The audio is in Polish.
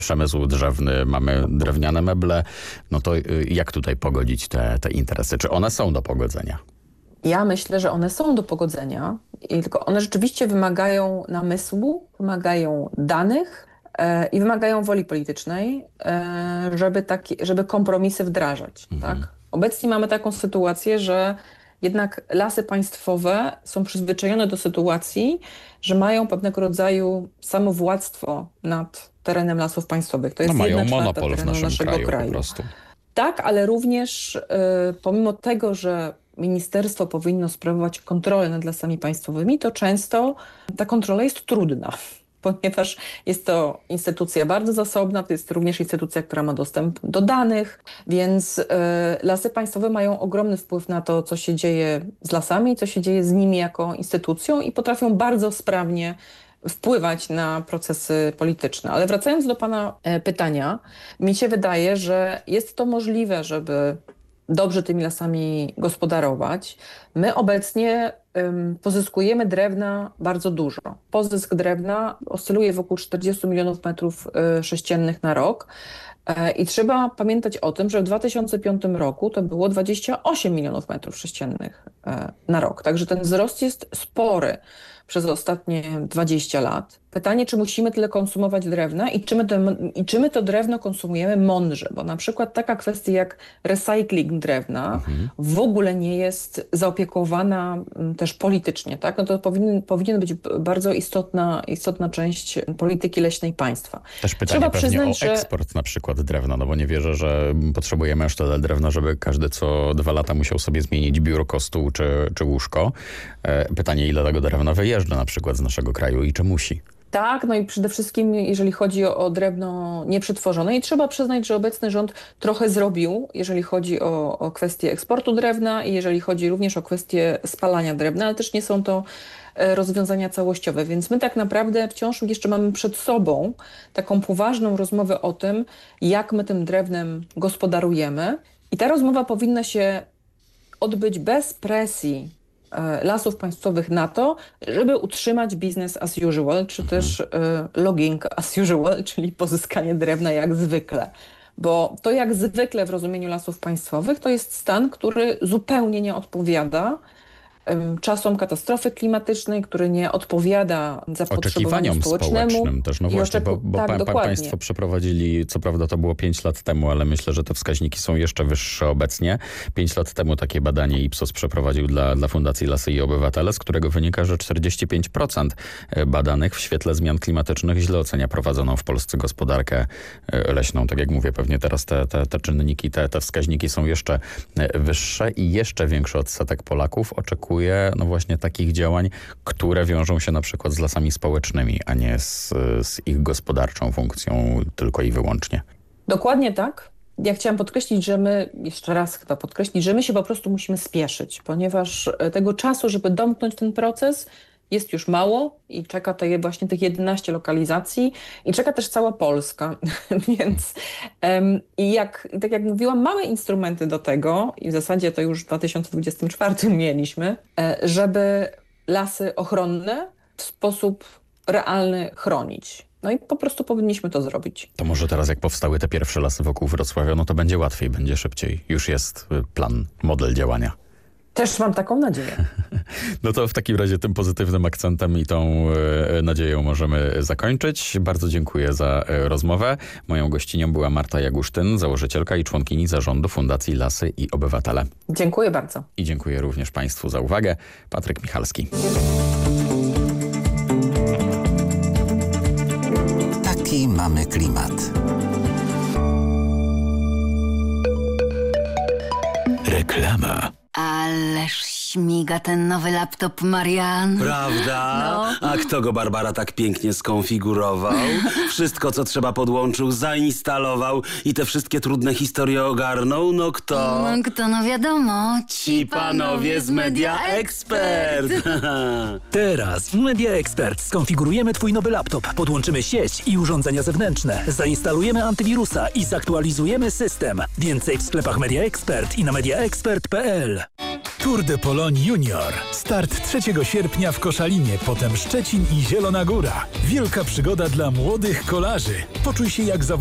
przemysł drzewny, mamy drewniane meble. No to jak tutaj pogodzić te interesy? Czy one są do pogodzenia? Ja myślę, że one są do pogodzenia, tylko one rzeczywiście wymagają namysłu, wymagają danych i wymagają woli politycznej, żeby kompromisy wdrażać. Tak? Obecnie mamy taką sytuację, że jednak lasy państwowe są przyzwyczajone do sytuacji, że mają pewnego rodzaju samowładztwo nad terenem lasów państwowych. To jest mają monopol w naszego kraju. Po prostu. Tak, ale również pomimo tego, że ministerstwo powinno sprawować kontrolę nad lasami państwowymi, to często ta kontrola jest trudna, ponieważ jest to instytucja bardzo zasobna, to jest również instytucja, która ma dostęp do danych, więc lasy państwowe mają ogromny wpływ na to, co się dzieje z lasami, co się dzieje z nimi jako instytucją i potrafią bardzo sprawnie wpływać na procesy polityczne. Ale wracając do pana pytania, mi się wydaje, że jest to możliwe, żeby dobrze tymi lasami gospodarować. My obecnie pozyskujemy drewna bardzo dużo. Pozysk drewna oscyluje wokół 40 milionów metrów sześciennych na rok. I trzeba pamiętać o tym, że w 2005 roku to było 28 milionów metrów sześciennych na rok. Także ten wzrost jest spory przez ostatnie 20 lat. Pytanie, czy musimy tyle konsumować drewna i czy my to drewno konsumujemy mądrze, bo na przykład taka kwestia jak recycling drewna w ogóle nie jest zaopiekowana też politycznie. Tak? No to powinien być bardzo istotna część polityki leśnej państwa. Też pytanie pewnie o eksport na przykład drewna, no bo nie wierzę, że potrzebujemy aż tyle drewna, żeby każdy co 2 lata musiał sobie zmienić biurko, stół czy łóżko. Pytanie, ile tego drewna wyjeżdża na przykład z naszego kraju i czy musi? Tak, no i przede wszystkim jeżeli chodzi o drewno nieprzetworzone i trzeba przyznać, że obecny rząd trochę zrobił, jeżeli chodzi o kwestię eksportu drewna i jeżeli chodzi również o kwestię spalania drewna, ale też nie są to rozwiązania całościowe, więc my tak naprawdę wciąż jeszcze mamy przed sobą taką poważną rozmowę o tym, jak my tym drewnem gospodarujemy i ta rozmowa powinna się odbyć bez presji lasów państwowych na to, żeby utrzymać business as usual, czy też logging as usual, czyli pozyskanie drewna jak zwykle. Bo to jak zwykle w rozumieniu lasów państwowych to jest stan, który zupełnie nie odpowiada czasom katastrofy klimatycznej, który nie odpowiada zapotrzebowaniu społecznemu. Też. No właśnie, bo państwo przeprowadzili, co prawda to było 5 lat temu, ale myślę, że te wskaźniki są jeszcze wyższe obecnie. 5 lat temu takie badanie Ipsos przeprowadził dla Fundacji Lasy i Obywatele, z którego wynika, że 45% badanych w świetle zmian klimatycznych źle ocenia prowadzoną w Polsce gospodarkę leśną. Tak jak mówię, pewnie teraz te czynniki, te wskaźniki są jeszcze wyższe i jeszcze większy odsetek Polaków oczekuje no właśnie takich działań, które wiążą się na przykład z lasami społecznymi, a nie z ich gospodarczą funkcją tylko i wyłącznie. Dokładnie tak. Ja chciałam podkreślić, że my się po prostu musimy spieszyć, ponieważ tego czasu, żeby domknąć ten proces, jest już mało i czeka to właśnie tych 11 lokalizacji i czeka też cała Polska. Więc tak jak mówiłam, mamy instrumenty do tego i w zasadzie to już w 2024 mieliśmy, żeby lasy ochronne w sposób realny chronić. No i po prostu powinniśmy to zrobić. To może teraz jak powstały te pierwsze lasy wokół Wrocławia, no to będzie łatwiej, będzie szybciej. Już jest plan, model działania. Też mam taką nadzieję. No to w takim razie tym pozytywnym akcentem i tą nadzieją możemy zakończyć. Bardzo dziękuję za rozmowę. Moją gościnią była Marta Jagusztyn, założycielka i członkini zarządu Fundacji Lasy i Obywatele. Dziękuję bardzo. I dziękuję również Państwu za uwagę. Patryk Michalski. Taki mamy klimat. Reklama. Ależ śmiga ten nowy laptop, Marian. Prawda? No. A kto go, Barbara, tak pięknie skonfigurował? Wszystko, co trzeba, podłączył, zainstalował i te wszystkie trudne historie ogarnął? No kto? Kto? No wiadomo. Ci panowie z Media Expert. Teraz w Media Expert skonfigurujemy Twój nowy laptop, podłączymy sieć i urządzenia zewnętrzne, zainstalujemy antywirusa i zaktualizujemy system. Więcej w sklepach Media Expert i na mediaexpert.pl. Tour de Pologne Junior. Start 3 sierpnia w Koszalinie, potem Szczecin i Zielona Góra. Wielka przygoda dla młodych kolarzy. Poczuj się jak